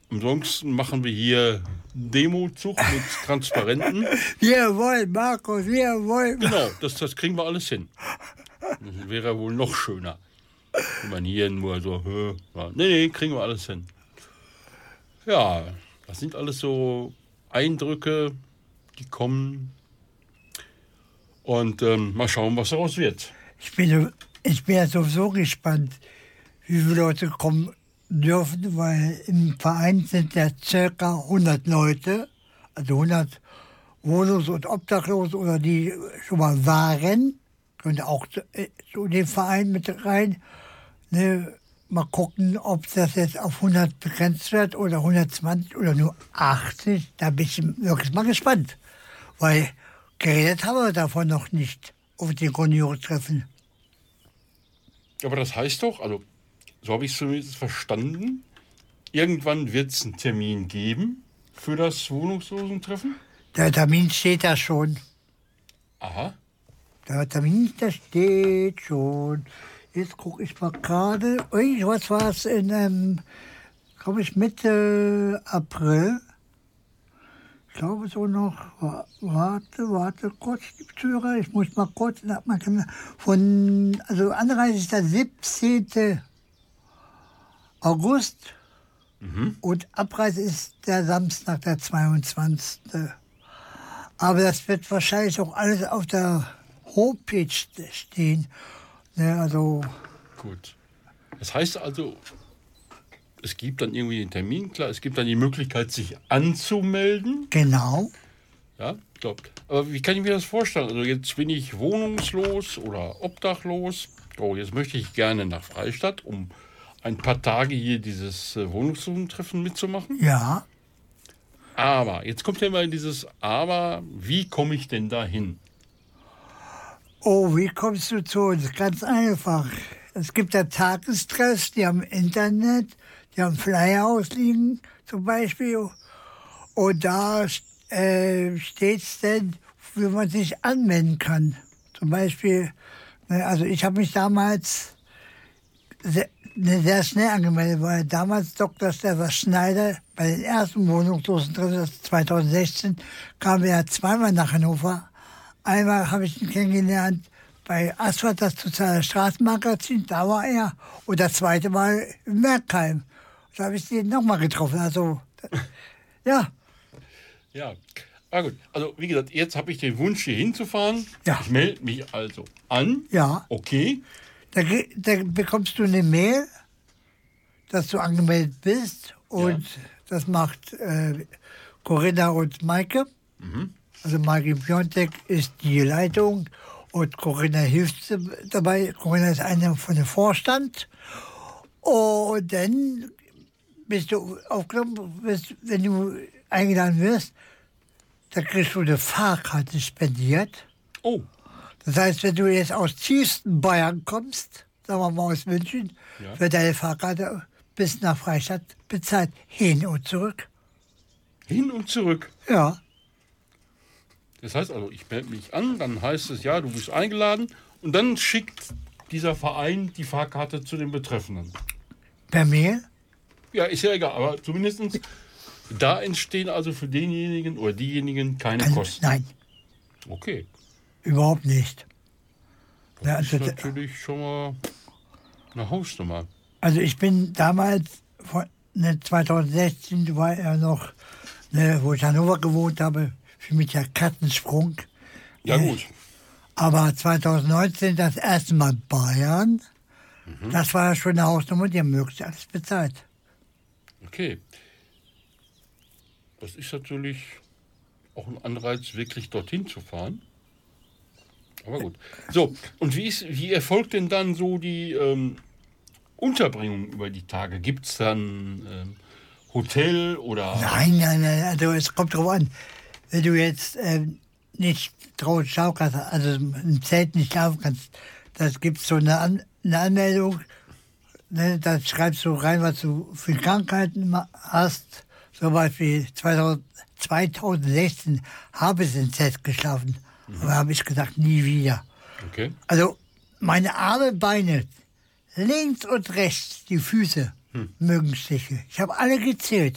Ansonsten machen wir hier Demozug mit Transparenten. Wir wollen, Markus, wir wollen. Genau, das kriegen wir alles hin. Das wäre wohl noch schöner. Wenn man hier nur so, nee, kriegen wir alles hin. Ja, das sind alles so Eindrücke, die kommen. Und mal schauen, was daraus wird. Ich bin ja sowieso gespannt, wie viele Leute kommen dürfen, weil im Verein sind ja circa 100 Leute, also 100 Wohnungs- und Obdachlose oder die schon mal waren, können auch so in den Verein mit rein. Ne, mal gucken, ob das jetzt auf 100 begrenzt wird oder 120 oder nur 80. Da bin ich wirklich mal gespannt, weil geredet haben wir davon noch nicht auf den Konjunkturtreffen. Aber das heißt doch, also so habe ich es zumindest verstanden, irgendwann wird es einen Termin geben für das Wohnungslosentreffen? Der Termin steht da schon. Aha. Der Termin, der steht schon. Jetzt gucke ich mal gerade. Was war es in, glaube ich, Mitte April? Ich glaube so noch, warte kurz, liebe Zuhörer, ich muss mal kurz, also Anreise ist der 17. August und Abreise ist der Samstag, der 22. Aber das wird wahrscheinlich auch alles auf der Homepage stehen. Ne, also gut. Das heißt also, es gibt dann irgendwie den Termin, klar, es gibt dann die Möglichkeit, sich anzumelden. Genau. Ja, glaubt. Aber wie kann ich mir das vorstellen? Also jetzt bin ich wohnungslos oder obdachlos. Oh, jetzt möchte ich gerne nach Freistadt, um ein paar Tage hier dieses Wohnungslosentreffen mitzumachen. Ja. Aber, jetzt kommt ja immer dieses Aber, wie komme ich denn da hin? Oh, wie kommst du zu uns? Ganz einfach. Es gibt ja Tagestreffs, die haben Internet, die haben Flyer ausliegen zum Beispiel. Und da steht es denn, wie man sich anmelden kann. Zum Beispiel, also ich habe mich damals sehr schnell angemeldet, weil damals Dr. Stefan Schneider bei den ersten Wohnungslosentreffen 2016 kam er zweimal nach Hannover. Einmal habe ich ihn kennengelernt bei Asphalt, das soziale Straßenmagazin, da war er. Und das zweite Mal in Merkheim. Da habe ich ihn nochmal getroffen. Also, ja. Ja, gut. Also, wie gesagt, jetzt habe ich den Wunsch, hier hinzufahren. Ja. Ich melde mich also an. Ja. Okay. Da bekommst du eine Mail, dass du angemeldet bist. Und das macht Corinna und Maike. Also Maike Piontek ist die Leitung und Corinna hilft dabei. Corinna ist eine von dem Vorstand. Und dann bist du aufgenommen, wenn du eingeladen wirst, dann kriegst du eine Fahrkarte spendiert. Oh. Das heißt, wenn du jetzt aus tiefsten Bayern kommst, sagen wir mal aus München, wird deine Fahrkarte bis nach Freistadt bezahlt. Hin und zurück. Hin und zurück? Ja. Das heißt also, ich melde mich an, dann heißt es, ja, du bist eingeladen und dann schickt dieser Verein die Fahrkarte zu den Betreffenden. Per Mail? Ja, ist ja egal, aber zumindest da entstehen also für denjenigen oder diejenigen keine Kosten. Nein. Okay. Überhaupt nicht. Das ist natürlich schon mal eine Hausnummer. Also ich bin damals, 2016, war er noch, wo ich in Hannover gewohnt habe, für mich ja Katzensprung. Ja gut. Aber 2019 das erste Mal Bayern, das war schon eine Hausnummer, die haben wirklich alles bezahlt. Okay. Das ist natürlich auch ein Anreiz, wirklich dorthin zu fahren. Aber gut. So, und wie erfolgt denn dann so die Unterbringung über die Tage? Gibt es dann Hotel oder... Nein, also es kommt drauf an. Wenn du jetzt nicht draußen schlafen kannst, also im Zelt nicht schlafen kannst, das gibt so eine Anmeldung, ne, da schreibst du rein, was du für Krankheiten hast. Zum Beispiel 2016 habe ich im Zelt geschlafen. Aber habe ich gesagt, nie wieder. Okay. Also meine Arme, Beine, links und rechts, die Füße, mögen Stiche. Ich habe alle gezählt.